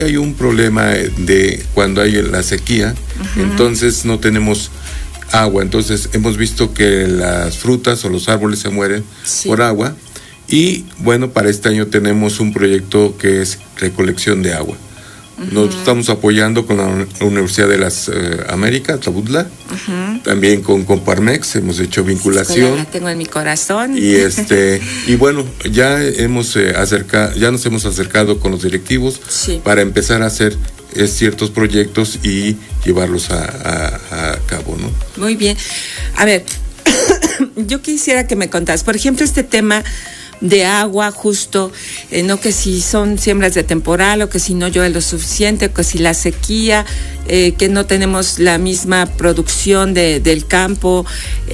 Hay un problema de cuando hay la sequía, entonces no tenemos agua, entonces hemos visto que las frutas o los árboles se mueren por agua, y bueno, para este año tenemos un proyecto que es recolección de agua. Nos estamos apoyando con la Universidad de las Américas, Tabutla, también con Coparmex, hemos hecho vinculación. La tengo en mi corazón. Y bueno, ya nos hemos acercado con los directivos para empezar a hacer ciertos proyectos y llevarlos a cabo, ¿no? Muy bien. A ver, yo quisiera que me contaras, por ejemplo, este tema de agua, justo, no que si son siembras de temporal o que si no llueve lo suficiente, o que si la sequía, que no tenemos la misma producción del campo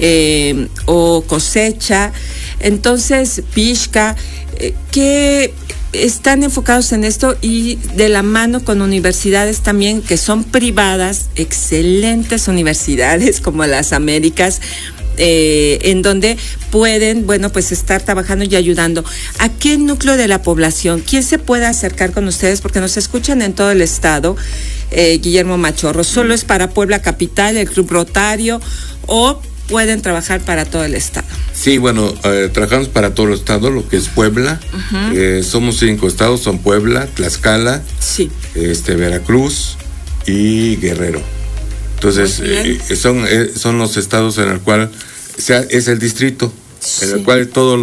o cosecha. Entonces, Pixca, que están enfocados en esto y de la mano con universidades también que son privadas, excelentes universidades como las Américas, en donde pueden, bueno, pues estar trabajando y ayudando. ¿A qué núcleo de la población? ¿Quién se puede acercar con ustedes? Porque nos escuchan en todo el estado, Guillermo Machorro. ¿Solo es para Puebla Capital, el Club Rotario, o pueden trabajar para todo el estado? Sí, bueno, trabajamos para todo el estado, lo que es Puebla. Somos 5 estados, son Puebla, Tlaxcala, Veracruz y Guerrero. Entonces, son los estados en el cual es el distrito, en el cual todos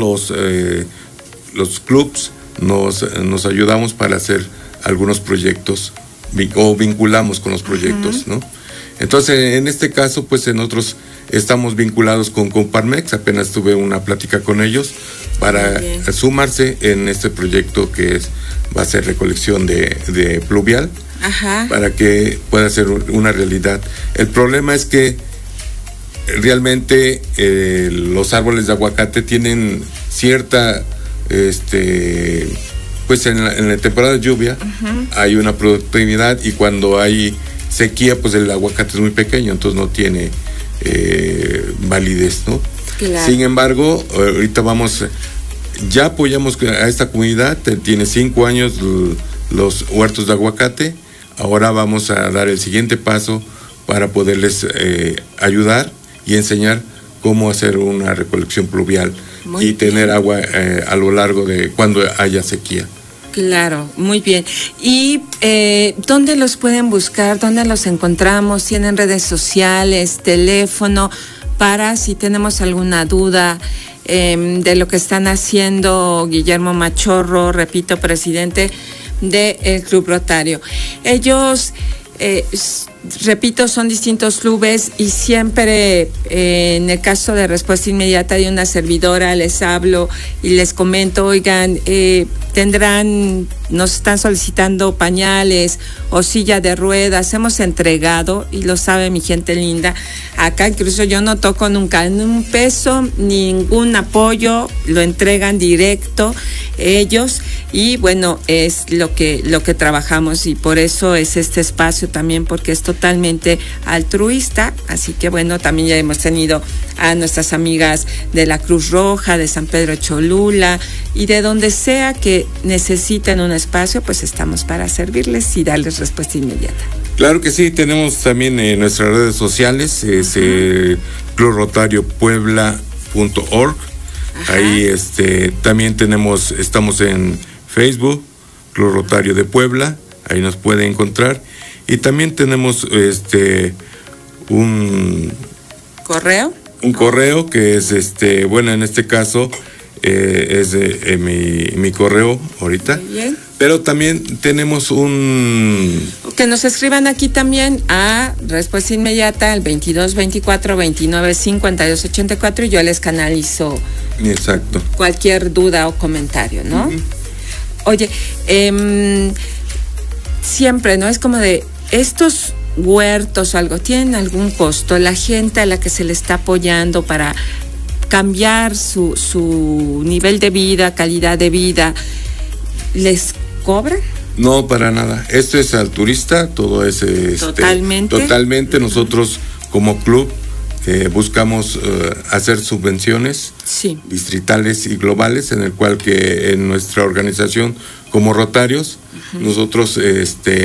los clubs nos ayudamos para hacer algunos proyectos o vinculamos con los proyectos, ¿no? Entonces, en este caso, pues nosotros estamos vinculados con Coparmex, apenas tuve una plática con ellos para sumarse en este proyecto que va a ser recolección de pluvial. Para que pueda ser una realidad. El problema es que realmente los árboles de aguacate tienen cierta, pues en la temporada de lluvia hay una productividad, y cuando hay sequía, pues el aguacate es muy pequeño, entonces no tiene validez, ¿no? Claro. Sin embargo, ahorita ya apoyamos a esta comunidad, tiene 5 años los huertos de aguacate. Ahora vamos a dar el siguiente paso para poderles ayudar y enseñar cómo hacer una recolección pluvial y tener agua a lo largo de cuando haya sequía. Claro, muy bien. ¿Y dónde los pueden buscar? ¿Dónde los encontramos? ¿Tienen redes sociales, teléfono? Para si tenemos alguna duda de lo que están haciendo. Guillermo Machorro, repito, presidente del Club Rotario. Ellos, repito, son distintos clubes y siempre en el caso de Respuesta Inmediata de una servidora les hablo y les comento, oigan, nos están solicitando pañales o silla de ruedas, hemos entregado, y lo sabe mi gente linda, acá incluso yo no toco nunca en un peso, ningún apoyo, lo entregan directo ellos, y bueno, es lo que trabajamos, y por eso es este espacio también, porque es totalmente altruista. Así que bueno, también ya hemos tenido a nuestras amigas de la Cruz Roja, de San Pedro Cholula, y de donde sea que necesiten un espacio, pues estamos para servirles y darles respuesta inmediata. Claro que sí, tenemos también en nuestras redes sociales, clubrotariopuebla.org. Ahí también estamos en Facebook, Club Rotario de Puebla, ahí nos puede encontrar. Y también tenemos un correo. Un correo que es bueno, en este caso es mi correo ahorita. Muy bien. Pero también tenemos que nos escriban aquí también a Respuesta Inmediata al 2224-295284 y yo les canalizo. Exacto. Cualquier duda o comentario, ¿no? Oye, siempre, ¿no? Es como de estos huertos o algo, ¿tienen algún costo? La gente a la que se le está apoyando para cambiar su nivel de vida, calidad de vida, ¿les cobran? No, para nada. Esto es altruista, todo es totalmente. Nosotros como club buscamos hacer subvenciones distritales y globales, en el cual que en nuestra organización como Rotarios Nosotros